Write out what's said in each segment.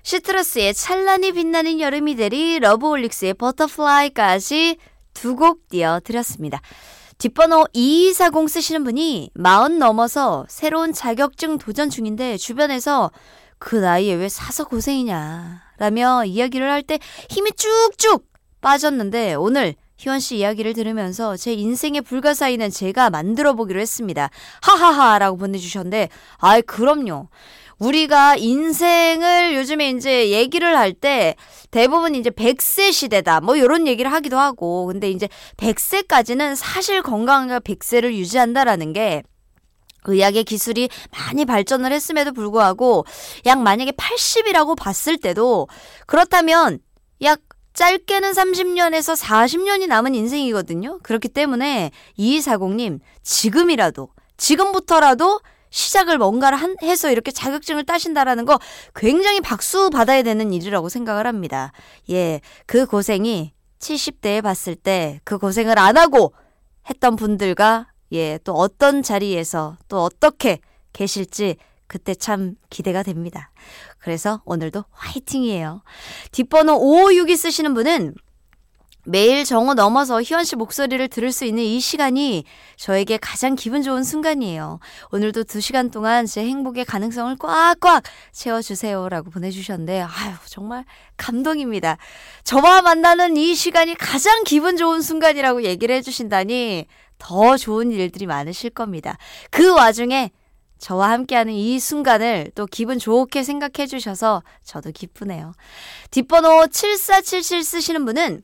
시트러스의 찬란히 빛나는 여름이 되리, 러브홀릭스의 버터플라이까지 두 곡 띄워드렸습니다. 뒷번호 2240 쓰시는 분이 40 넘어서 새로운 자격증 도전 중인데 주변에서 그 나이에 왜 사서 고생이냐 라며 이야기를 할 때 힘이 쭉쭉 빠졌는데 오늘 희원씨 이야기를 들으면서 제 인생의 불가사의는 제가 만들어보기로 했습니다. 하하하 라고 보내주셨는데 아이 그럼요. 우리가 인생을 요즘에 이제 얘기를 할 때 대부분 이제 100세 시대다 뭐 이런 얘기를 하기도 하고 근데 이제 100세까지는 사실 건강과 100세를 유지한다라는 게 의학의 기술이 많이 발전을 했음에도 불구하고 약 만약에 80이라고 봤을 때도 그렇다면 약 짧게는 30년에서 40년이 남은 인생이거든요. 그렇기 때문에 2240님 지금부터라도 시작을 뭔가를 해서 이렇게 자격증을 따신다라는 거 굉장히 박수 받아야 되는 일이라고 생각을 합니다. 예, 그 고생이 70대에 봤을 때 그 고생을 안 하고 했던 분들과 예, 또 어떤 자리에서 또 어떻게 계실지 그때 참 기대가 됩니다. 그래서 오늘도 화이팅이에요. 뒷번호 5562 쓰시는 분은 매일 정오 넘어서 희원씨 목소리를 들을 수 있는 이 시간이 저에게 가장 기분 좋은 순간이에요. 오늘도 2시간 동안 제 행복의 가능성을 꽉꽉 채워주세요 라고 보내주셨는데 아유 정말 감동입니다. 저와 만나는 이 시간이 가장 기분 좋은 순간이라고 얘기를 해주신다니 더 좋은 일들이 많으실 겁니다. 그 와중에 저와 함께하는 이 순간을 또 기분 좋게 생각해 주셔서 저도 기쁘네요. 뒷번호 7477 쓰시는 분은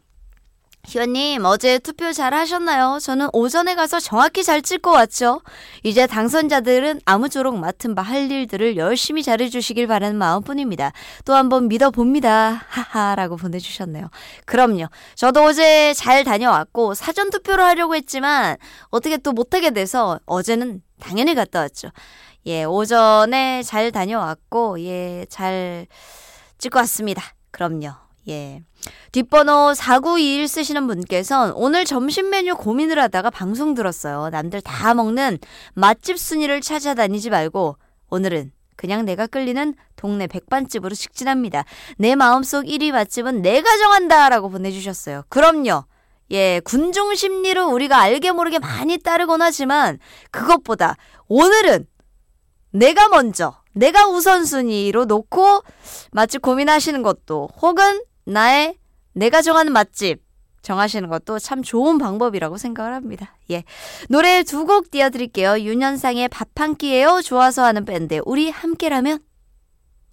희원님 어제 투표 잘 하셨나요? 저는 오전에 가서 정확히 잘 찍고 왔죠. 이제 당선자들은 아무쪼록 맡은 바 할 일들을 열심히 잘해주시길 바라는 마음뿐입니다. 또 한번 믿어봅니다. 하하라고 보내주셨네요. 그럼요. 저도 어제 잘 다녀왔고 사전투표를 하려고 했지만 어떻게 또 못하게 돼서 어제는 당연히 갔다 왔죠. 예, 오전에 잘 다녀왔고 예, 잘 찍고 왔습니다. 그럼요. 예. 뒷번호 4921 쓰시는 분께서는 오늘 점심 메뉴 고민을 하다가 방송 들었어요. 남들 다 먹는 맛집 순위를 찾아다니지 말고 오늘은 그냥 내가 끌리는 동네 백반집으로 직진합니다. 내 마음속 1위 맛집은 내가 정한다 라고 보내주셨어요. 그럼요. 예, 군중 심리로 우리가 알게 모르게 많이 따르곤 하지만 그것보다 오늘은 내가 먼저 내가 우선순위로 놓고 맛집 고민하시는 것도 혹은 내가 정하는 맛집 정하시는 것도 참 좋은 방법이라고 생각을 합니다. 예, 노래 2곡 띄워드릴게요. 윤현상의 밥 한 끼예요. 좋아서 하는 밴드 우리 함께라면